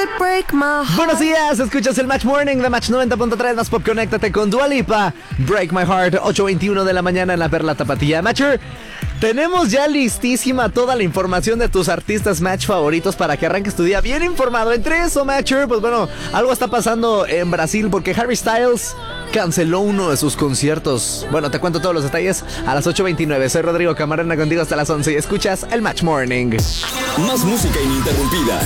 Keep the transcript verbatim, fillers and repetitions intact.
Buenos días, escuchas el Match Morning de Match noventa punto tres, más pop, conéctate con Dua Lipa, Break My Heart, ocho veintiuno de la mañana en la Perla Tapatía. Matcher, tenemos ya listísima toda la información de tus artistas Match favoritos para que arranques tu día bien informado. Entre eso, Matcher, pues bueno, algo está pasando en Brasil porque Harry Styles canceló uno de sus conciertos. Bueno, te cuento todos los detalles a las ocho veintinueve. Soy Rodrigo Camarena contigo hasta las once y escuchas el Match Morning. Más música ininterrumpida.